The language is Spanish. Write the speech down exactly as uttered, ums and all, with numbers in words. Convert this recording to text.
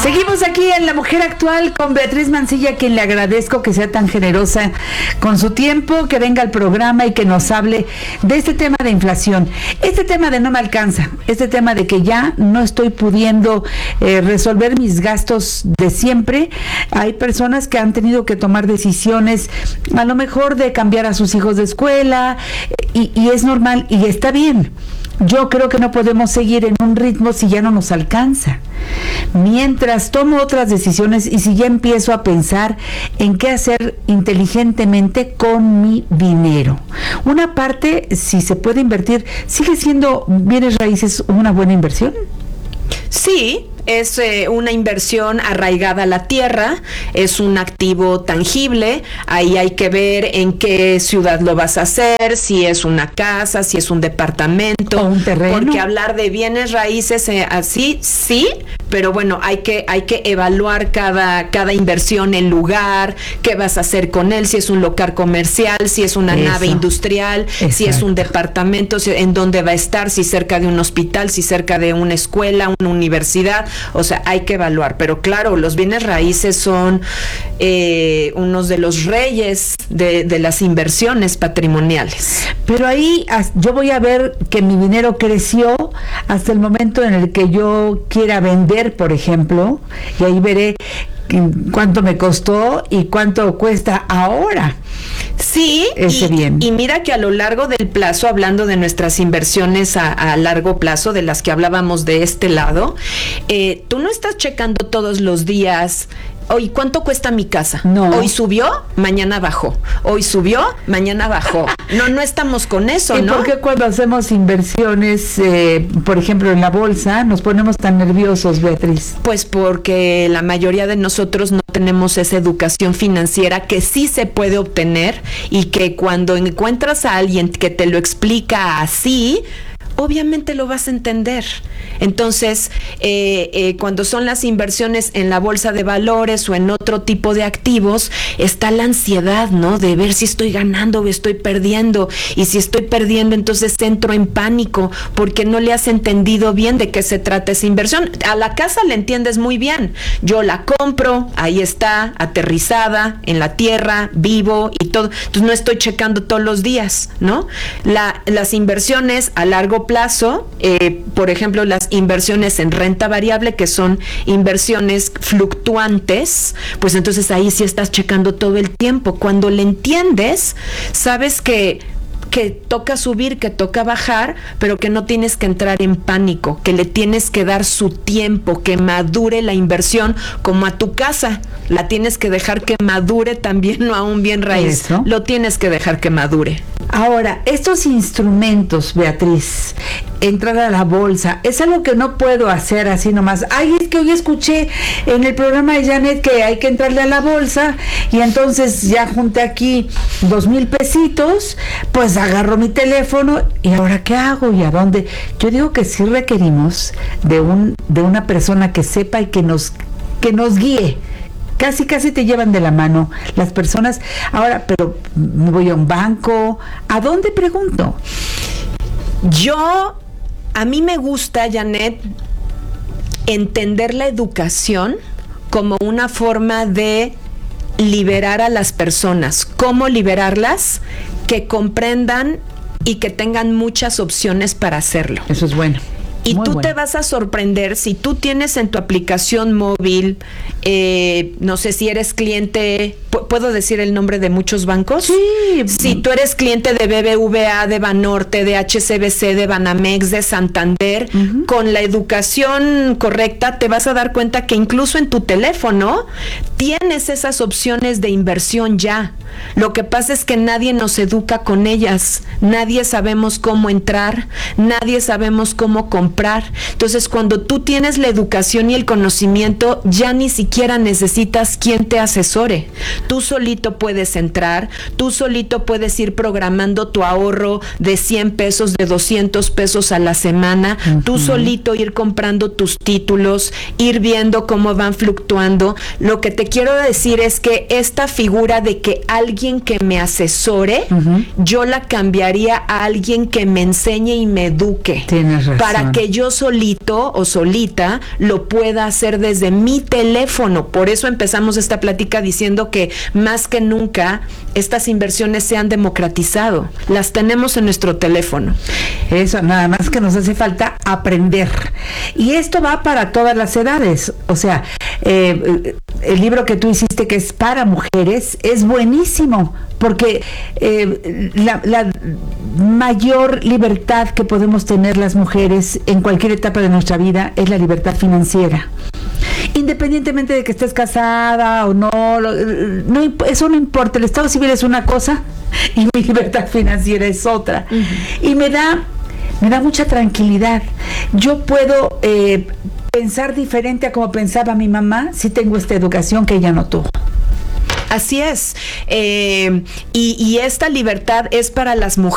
Seguimos aquí en La Mujer Actual con Beatriz Mancilla, a quien le agradezco que sea tan generosa con su tiempo, que venga al programa y que nos hable de este tema de inflación, este tema de no me alcanza, este tema de que ya no estoy pudiendo eh, resolver mis gastos de siempre. Hay personas que han tenido que tomar decisiones, a lo mejor de cambiar a sus hijos de escuela, y, y es normal y está bien. Yo creo que no podemos seguir en un ritmo si ya no nos alcanza. Mientras tomo otras decisiones y si ya empiezo a pensar en qué hacer inteligentemente con mi dinero. Una parte, si se puede invertir, ¿sigue siendo bienes raíces una buena inversión? Sí. Es eh, una inversión arraigada a la tierra, es un activo tangible, ahí hay que ver en qué ciudad lo vas a hacer, si es una casa, si es un departamento, o un terreno. Porque hablar de bienes raíces eh, así, sí, pero bueno, hay que hay que evaluar cada, cada inversión, el lugar, qué vas a hacer con él, si es un local comercial, si es una Eso. nave industrial, Exacto. si es un departamento, si, en dónde va a estar, si cerca de un hospital, si cerca de una escuela, una universidad. O sea, hay que evaluar, pero claro, los bienes raíces son eh, unos de los reyes de, de las inversiones patrimoniales. Pero ahí yo voy a ver que mi dinero creció hasta el momento en el que yo quiera vender, por ejemplo, y ahí veré cuánto me costó y cuánto cuesta ahora. Sí, ese y, bien. y mira que a lo largo del plazo, hablando de nuestras inversiones a, a largo plazo, de las que hablábamos de este lado, eh, tú no estás checando todos los días. Hoy, ¿cuánto cuesta mi casa? No. Hoy subió, mañana bajó. Hoy subió, mañana bajó. No, no estamos con eso, ¿Y ¿no? por qué cuando hacemos inversiones, eh, por ejemplo, en la bolsa, nos ponemos tan nerviosos, Beatriz? Pues porque la mayoría de nosotros no tenemos esa educación financiera que sí se puede obtener y que cuando encuentras a alguien que te lo explica así, obviamente lo vas a entender. Entonces, eh, eh, cuando son las inversiones en la bolsa de valores o en otro tipo de activos, está la ansiedad, ¿no? De ver si estoy ganando o estoy perdiendo. Y si estoy perdiendo, entonces entro en pánico porque no le has entendido bien de qué se trata esa inversión. A la casa le entiendes muy bien. Yo la compro, ahí está, aterrizada, en la tierra, vivo y todo. Entonces, no estoy checando todos los días, ¿no? La, las inversiones a largo plazo, eh, por ejemplo, las inversiones en renta variable, que son inversiones fluctuantes, pues entonces ahí sí estás checando todo el tiempo. Cuando le entiendes, sabes que que toca subir, que toca bajar, pero que no tienes que entrar en pánico, que le tienes que dar su tiempo, que madure la inversión, como a tu casa, la tienes que dejar que madure también, no a un bien raíz, Eso. Lo tienes que dejar que madure. Ahora, estos instrumentos, Beatriz, entrar a la bolsa, es algo que no puedo hacer así nomás. Ay, es que hoy escuché en el programa de Janet que hay que entrarle a la bolsa y entonces ya junté aquí dos mil pesitos, pues agarro mi teléfono y ahora ¿qué hago y a dónde? Yo digo que sí requerimos de un de una persona que sepa y que nos que nos guíe. Casi, casi te llevan de la mano las personas. Ahora, pero me voy a un banco, ¿a dónde pregunto? Yo, a mí me gusta, Janet, entender la educación como una forma de liberar a las personas. ¿Cómo liberarlas? Que comprendan y que tengan muchas opciones para hacerlo. Eso es bueno. Y Muy tú bueno. te vas a sorprender si tú tienes en tu aplicación móvil, eh, no sé si eres cliente, ¿puedo decir el nombre de muchos bancos? Sí. Si tú eres cliente de B B V A, de Banorte, de H S B C, de Banamex, de Santander, uh-huh. Con la educación correcta te vas a dar cuenta que incluso en tu teléfono tienes esas opciones de inversión ya. Lo que pasa es que nadie nos educa con ellas, nadie sabemos cómo entrar, nadie sabemos cómo comprar. Entonces, cuando tú tienes la educación y el conocimiento, ya ni siquiera necesitas quien te asesore. Tú solito puedes entrar, tú solito puedes ir programando tu ahorro de cien pesos, de doscientos pesos a la semana, uh-huh. Tú solito ir comprando tus títulos, ir viendo cómo van fluctuando. Lo que te quiero decir es que esta figura de que alguien que me asesore, uh-huh. Yo la cambiaría a alguien que me enseñe y me eduque. Tienes razón. Para que que yo solito o solita lo pueda hacer desde mi teléfono. Por eso empezamos esta plática diciendo que más que nunca estas inversiones se han democratizado. Las tenemos en nuestro teléfono. Eso, nada más que nos hace falta aprender. Y esto va para todas las edades. O sea, eh, el libro que tú hiciste, que es para mujeres, es buenísimo, porque eh, la, la mayor libertad que podemos tener las mujeres en cualquier etapa de nuestra vida es la libertad financiera. Independientemente de que estés casada o no, no, eso no importa. El estado civil es una cosa y mi libertad financiera es otra. Uh-huh. Y me da, me da mucha tranquilidad. Yo puedo eh, pensar diferente a como pensaba mi mamá si tengo esta educación que ella no tuvo. Así es. Eh, y, y esta libertad es para las mujeres.